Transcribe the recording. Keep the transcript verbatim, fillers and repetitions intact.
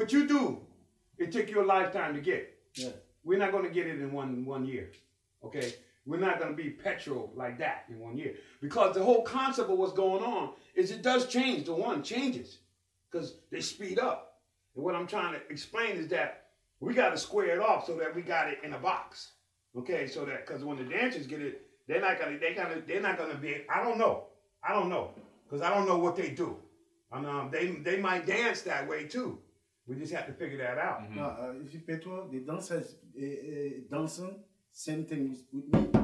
what you do, it took you a lifetime to get. Yeah. We're not going to get it in one one year. Okay? We're not going to be petrol like that in one year. Because the whole concept of what's going on is it does change. The one changes. Because they speed up. And what I'm trying to explain is that we got to square it off so that we got it in a box. Okay? So that, because when the dancers get it, they're not going to, they kind of, they're not going to be, I don't know. I don't know. Because I don't know what they do. And, um, they, they might dance that way too. We just have to figure that out. Mm-hmm. Uh, uh, if you pay toi, des danseuses et, et dansants, same thing with me.